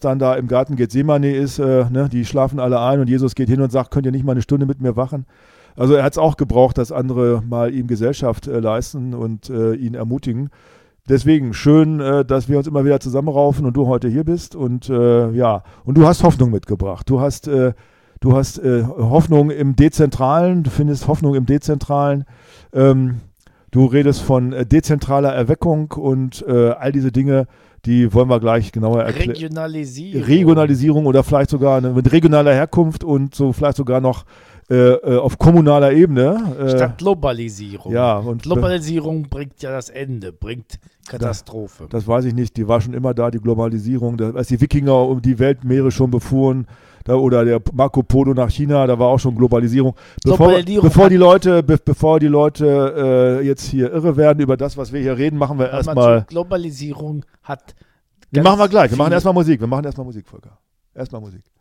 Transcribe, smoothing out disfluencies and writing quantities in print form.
dann da im Garten Gethsemane ist, ne, die schlafen alle ein und Jesus geht hin und sagt, könnt ihr nicht mal eine Stunde mit mir wachen? Also er hat es auch gebraucht, dass andere mal ihm Gesellschaft leisten und ihn ermutigen. Deswegen schön, dass wir uns immer wieder zusammenraufen und du heute hier bist und ja, und du hast Hoffnung mitgebracht. Du hast Hoffnung im Dezentralen, du findest Hoffnung im Dezentralen. Du redest von dezentraler Erweckung und all diese Dinge, die wollen wir gleich genauer erklären. Regionalisierung oder vielleicht sogar mit regionaler Herkunft und so vielleicht sogar noch auf kommunaler Ebene. Statt Globalisierung. Ja, und Globalisierung bringt ja das Ende, bringt Katastrophe. Das weiß ich nicht, die war schon immer da, die Globalisierung. Als die Wikinger um die Weltmeere schon befuhren, oder der Marco Polo nach China, da war auch schon Globalisierung. Bevor die Leute jetzt hier irre werden über das, was wir hier reden, machen wir erstmal. Globalisierung hat. Die machen wir gleich. Wir machen erstmal Musik, Volker. Erstmal Musik.